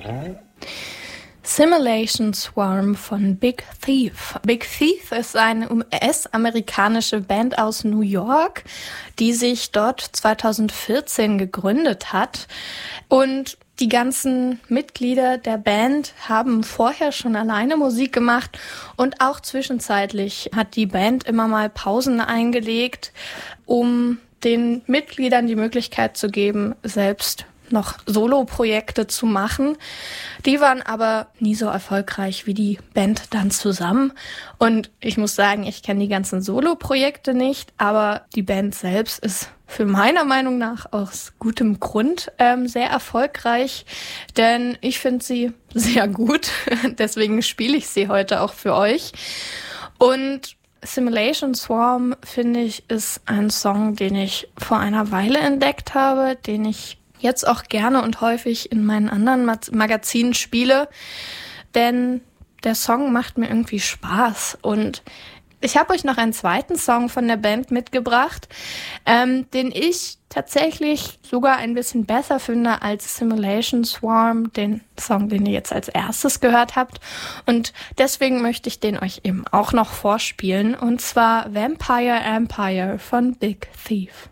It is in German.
Simulation Swarm von Big Thief. Big Thief ist eine US-amerikanische Band aus New York, die sich dort 2014 gegründet hat. Und die ganzen Mitglieder der Band haben vorher schon alleine Musik gemacht und auch zwischenzeitlich hat die Band immer mal Pausen eingelegt, um den Mitgliedern die Möglichkeit zu geben, selbst noch Solo-Projekte zu machen. Die waren aber nie so erfolgreich wie die Band dann zusammen. Und ich muss sagen, ich kenne die ganzen Solo-Projekte nicht, aber die Band selbst ist für meiner Meinung nach aus gutem Grund sehr erfolgreich, denn ich finde sie sehr gut. Deswegen spiele ich sie heute auch für euch. Und Simulation Swarm, finde ich, ist ein Song, den ich vor einer Weile entdeckt habe, den ich jetzt auch gerne und häufig in meinen anderen Magazinen spiele, denn der Song macht mir irgendwie Spaß. Und ich habe euch noch einen zweiten Song von der Band mitgebracht, den ich tatsächlich sogar ein bisschen besser finde als Simulation Swarm, den Song, den ihr jetzt als erstes gehört habt. Und deswegen möchte ich den euch eben auch noch vorspielen, und zwar Vampire Empire von Big Thief.